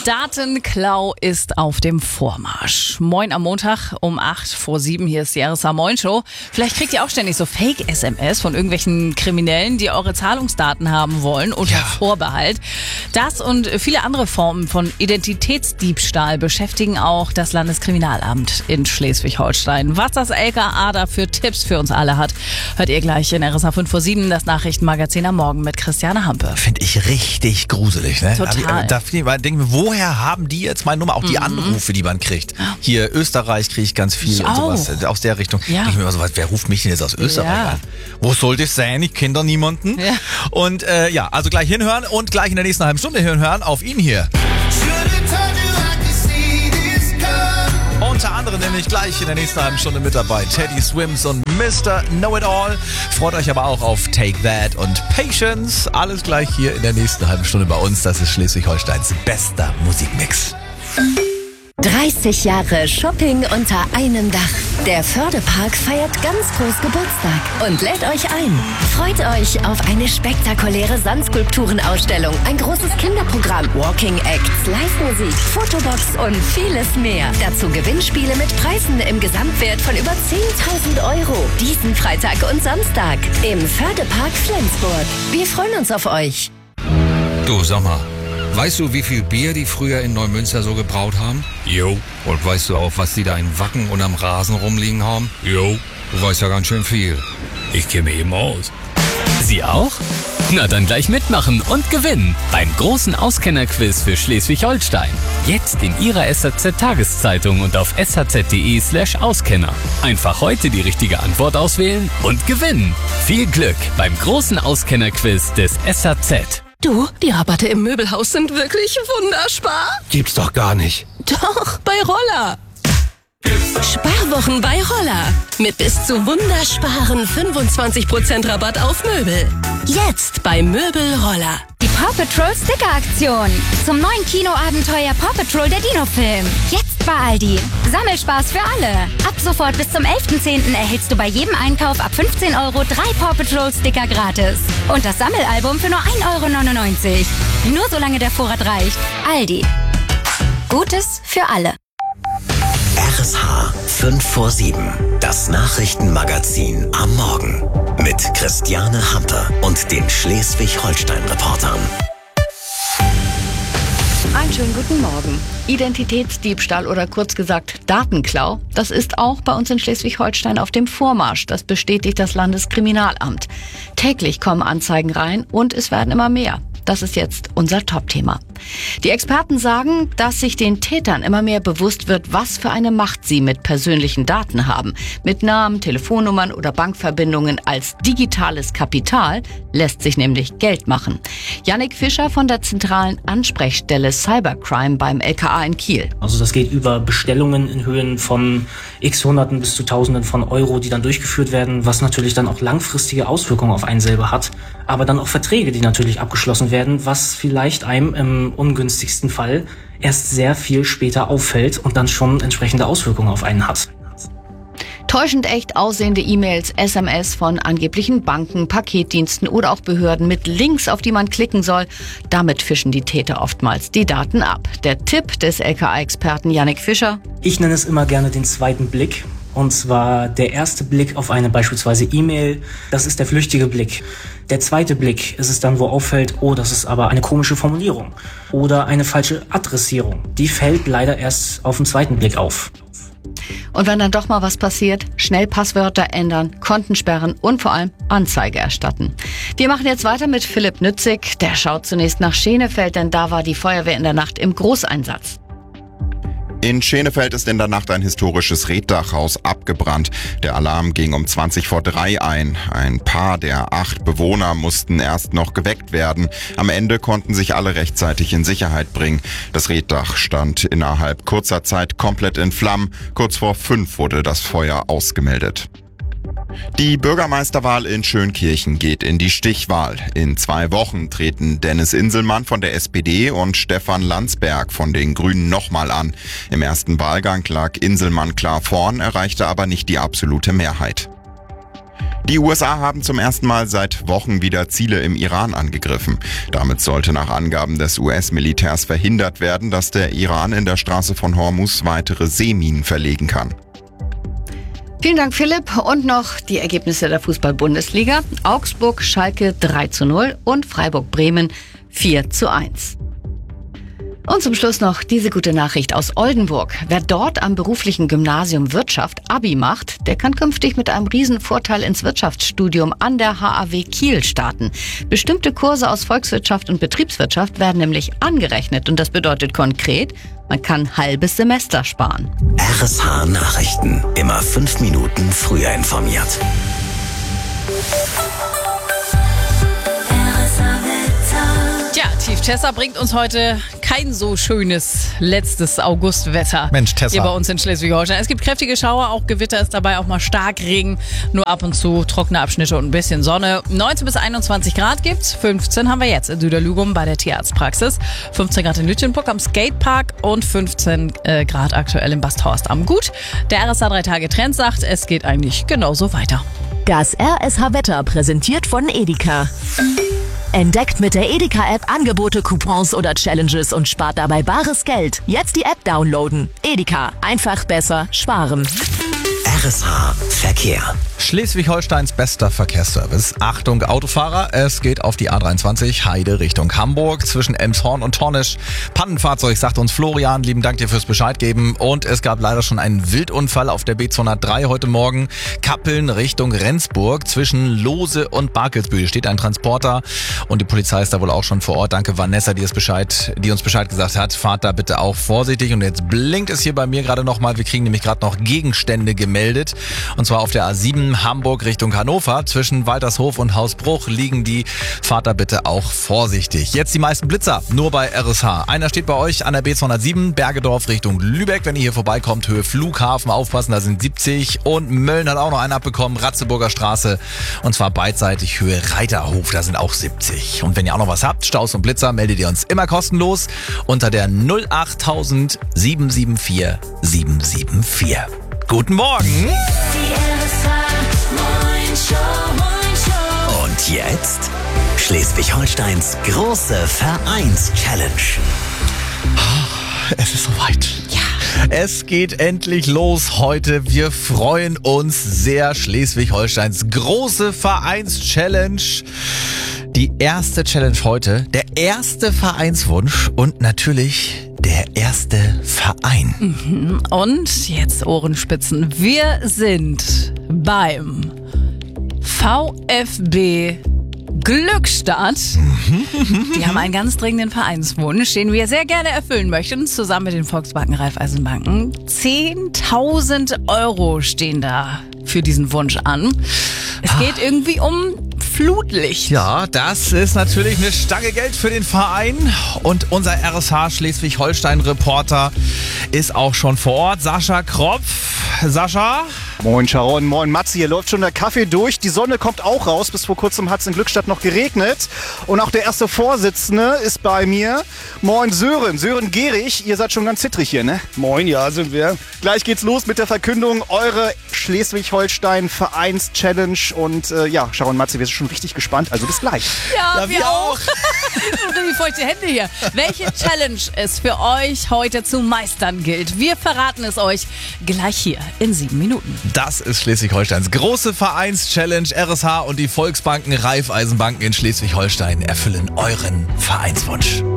Datenklau ist auf dem Vormarsch. Moin am Montag um 7:08. Hier ist die RSA Moin Show. Vielleicht kriegt ihr auch ständig so Fake-SMS von irgendwelchen Kriminellen, die eure Zahlungsdaten haben wollen, unter Vorbehalt. Das und viele andere Formen von Identitätsdiebstahl beschäftigen auch das Landeskriminalamt in Schleswig-Holstein. Was das LKA da für Tipps für uns alle hat, hört ihr gleich in RSA 5:07, das Nachrichtenmagazin am Morgen mit Christiane Hampe. Finde ich richtig gruselig, ne? Total. Da denke ich mir, woher haben die jetzt meine Nummer? Auch die Anrufe, die man kriegt. Hier Österreich kriege ich ganz viel und sowas aus der Richtung. Ja. Denke ich mir immer so, wer ruft mich denn jetzt aus Österreich an? Wo soll das sein? Ich kenne da niemanden. Ja. Und also gleich hinhören und gleich in der nächsten halben Stunde hinhören auf ihn hier. Unter anderem nämlich gleich in der nächsten halben Stunde mit dabei Teddy Swims und Mr. Know-It-All. Freut euch aber auch auf Take That und Patience. Alles gleich hier in der nächsten halben Stunde bei uns. Das ist Schleswig-Holsteins bester Musikmix. 30 Jahre Shopping unter einem Dach. Der Fördepark feiert ganz groß Geburtstag und lädt euch ein. Freut euch auf eine spektakuläre Sandskulpturenausstellung, ein großes Kinderprogramm, Walking Acts, Live-Musik, Fotobox und vieles mehr. Dazu Gewinnspiele mit Preisen im Gesamtwert von über 10.000 Euro. Diesen Freitag und Samstag im Fördepark Flensburg. Wir freuen uns auf euch. Du, sag mal, weißt du, wie viel Bier die früher in Neumünster so gebraut haben? Jo. Und weißt du auch, was die da in Wacken und am Rasen rumliegen haben? Jo. Du weißt ja ganz schön viel. Ich kenne mich eben aus. Sie auch? Na dann gleich mitmachen und gewinnen beim großen Auskennerquiz für Schleswig-Holstein. Jetzt in Ihrer SHZ-Tageszeitung und auf shz.de/Auskenner. Einfach heute die richtige Antwort auswählen und gewinnen. Viel Glück beim großen Auskennerquiz des SHZ. Du, die Rabatte im Möbelhaus sind wirklich wunderspar. Gibt's doch gar nicht. Doch, bei Roller. Sparwochen bei Roller. Mit bis zu wundersparen 25% Rabatt auf Möbel. Jetzt bei Möbel Roller. Die Paw Patrol Sticker Aktion. Zum neuen Kinoabenteuer Paw Patrol der Dino-Film. Jetzt bei Aldi. Sammelspaß für alle. Ab sofort bis zum 11.10. erhältst du bei jedem Einkauf ab 15 Euro 3 Paw Patrol Sticker gratis. Und das Sammelalbum für nur 1,99 Euro. Nur solange der Vorrat reicht. Aldi. Gutes für alle. RSH 5:07, das Nachrichtenmagazin am Morgen mit Christiane Hampe und den Schleswig-Holstein-Reportern. Einen schönen guten Morgen. Identitätsdiebstahl oder kurz gesagt Datenklau, das ist auch bei uns in Schleswig-Holstein auf dem Vormarsch. Das bestätigt das Landeskriminalamt. Täglich kommen Anzeigen rein und es werden immer mehr. Das ist jetzt unser Top-Thema. Die Experten sagen, dass sich den Tätern immer mehr bewusst wird, was für eine Macht sie mit persönlichen Daten haben. Mit Namen, Telefonnummern oder Bankverbindungen als digitales Kapital lässt sich nämlich Geld machen. Jannik Fischer von der zentralen Ansprechstelle Cybercrime beim LKA in Kiel. Also das geht über Bestellungen in Höhen von x Hunderten bis zu Tausenden von Euro, die dann durchgeführt werden, was natürlich dann auch langfristige Auswirkungen auf einen selber hat. Aber dann auch Verträge, die natürlich abgeschlossen werden, was vielleicht einem im ungünstigsten Fall erst sehr viel später auffällt und dann schon entsprechende Auswirkungen auf einen hat. Täuschend echt aussehende E-Mails, SMS von angeblichen Banken, Paketdiensten oder auch Behörden mit Links, auf die man klicken soll. Damit fischen die Täter oftmals die Daten ab. Der Tipp des LKA-Experten Jannik Fischer: Ich nenne es immer gerne den zweiten Blick. Und zwar der erste Blick auf eine beispielsweise E-Mail, das ist der flüchtige Blick. Der zweite Blick ist es dann, wo auffällt, oh, das ist aber eine komische Formulierung oder eine falsche Adressierung. Die fällt leider erst auf den zweiten Blick auf. Und wenn dann doch mal was passiert, schnell Passwörter ändern, Konten sperren und vor allem Anzeige erstatten. Wir machen jetzt weiter mit Philipp Nützig. Der schaut zunächst nach Schenefeld, denn da war die Feuerwehr in der Nacht im Großeinsatz. In Schenefeld ist in der Nacht ein historisches Reetdachhaus abgebrannt. Der Alarm ging um 2:20 ein. Ein Paar der 8 Bewohner mussten erst noch geweckt werden. Am Ende konnten sich alle rechtzeitig in Sicherheit bringen. Das Reetdach stand innerhalb kurzer Zeit komplett in Flammen. Kurz vor 5 wurde das Feuer ausgemeldet. Die Bürgermeisterwahl in Schönkirchen geht in die Stichwahl. In 2 Wochen treten Dennis Inselmann von der SPD und Stefan Landsberg von den Grünen nochmal an. Im ersten Wahlgang lag Inselmann klar vorn, erreichte aber nicht die absolute Mehrheit. Die USA haben zum ersten Mal seit Wochen wieder Ziele im Iran angegriffen. Damit sollte nach Angaben des US-Militärs verhindert werden, dass der Iran in der Straße von Hormuz weitere Seeminen verlegen kann. Vielen Dank, Philipp. Und noch die Ergebnisse der Fußball-Bundesliga. Augsburg-Schalke 3:0 und Freiburg-Bremen 4:1. Und zum Schluss noch diese gute Nachricht aus Oldenburg. Wer dort am beruflichen Gymnasium Wirtschaft Abi macht, der kann künftig mit einem Riesenvorteil ins Wirtschaftsstudium an der HAW Kiel starten. Bestimmte Kurse aus Volkswirtschaft und Betriebswirtschaft werden nämlich angerechnet und das bedeutet konkret, man kann ein halbes Semester sparen. RSH Nachrichten. Immer 5 Minuten früher informiert. Ja, Tief Tessa bringt uns heute kein so schönes letztes Augustwetter. Mensch, Tessa. Hier bei uns in Schleswig-Holstein. Es gibt kräftige Schauer, auch Gewitter ist dabei, auch mal Starkregen. Nur ab und zu trockene Abschnitte und ein bisschen Sonne. 19 bis 21 Grad gibt's. 15 haben wir jetzt in Süderlügum bei der Tierarztpraxis. 15 Grad in Lütjenburg am Skatepark und 15 Grad aktuell in Basthorst am Gut. Der RSH 3-Tage-Trend sagt, es geht eigentlich genauso weiter. Das RSH-Wetter präsentiert von Edeka. Entdeckt mit der Edeka-App Angebote, Coupons oder Challenges und spart dabei bares Geld. Jetzt die App downloaden. Edeka. Einfach besser sparen. RSH Verkehr. Schleswig-Holsteins bester Verkehrsservice. Achtung Autofahrer, es geht auf die A23 Heide Richtung Hamburg zwischen Elmshorn und Tornisch. Pannenfahrzeug, sagt uns Florian. Lieben Dank dir fürs Bescheid geben. Und es gab leider schon einen Wildunfall auf der B203 heute Morgen. Kappeln Richtung Rendsburg zwischen Lose und Barkelsbühl steht ein Transporter und die Polizei ist da wohl auch schon vor Ort. Danke Vanessa, die uns Bescheid gesagt hat. Fahrt da bitte auch vorsichtig. Und jetzt blinkt es hier bei mir gerade nochmal. Wir kriegen nämlich gerade noch Gegenstände gemeldet. Und zwar auf der A7 Hamburg Richtung Hannover. Zwischen Waltershof und Hausbruch liegen die. Fahrt da bitte auch vorsichtig. Jetzt die meisten Blitzer, nur bei RSH. Einer steht bei euch an der B207, Bergedorf Richtung Lübeck. Wenn ihr hier vorbeikommt, Höhe Flughafen, aufpassen, da sind 70. Und Mölln hat auch noch einen abbekommen, Ratzeburger Straße. Und zwar beidseitig Höhe Reiterhof, da sind auch 70. Und wenn ihr auch noch was habt, Staus und Blitzer, meldet ihr uns immer kostenlos unter der 08000 774 774. Guten Morgen. Und jetzt Schleswig-Holsteins große Vereins-Challenge. Es ist soweit. Ja. Es geht endlich los heute. Wir freuen uns sehr. Schleswig-Holsteins große Vereins-Challenge. Die erste Challenge heute, der erste Vereinswunsch und natürlich der erste Verein. Und jetzt Ohrenspitzen. Wir sind beim VfB Glückstadt. Die haben einen ganz dringenden Vereinswunsch, den wir sehr gerne erfüllen möchten, zusammen mit den Volksbanken, Raiffeisenbanken. 10.000 Euro stehen da für diesen Wunsch an. Es geht irgendwie um Flutlicht. Ja, das ist natürlich eine Stange Geld für den Verein. Und unser RSH Schleswig-Holstein-Reporter ist auch schon vor Ort. Sascha Kropf. Sascha? Moin Sharon, moin Matze, hier läuft schon der Kaffee durch. Die Sonne kommt auch raus. Bis vor kurzem hat es in Glückstadt noch geregnet. Und auch der erste Vorsitzende ist bei mir. Moin Sören Gehrig. Ihr seid schon ganz zittrig hier, ne? Moin, ja, sind wir. Gleich geht's los mit der Verkündung. Eure Schleswig-Holstein-Vereins-Challenge. Und ja, Sharon, Matze, wir sind schon richtig gespannt. Also bis gleich. Ja, wir auch. Die feuchte Hände hier. Welche Challenge es für euch heute zu meistern gilt, wir verraten es euch gleich hier in 7 Minuten. Das ist Schleswig-Holsteins große Vereins-Challenge. RSH und die Volksbanken, Raiffeisenbanken in Schleswig-Holstein erfüllen euren Vereinswunsch.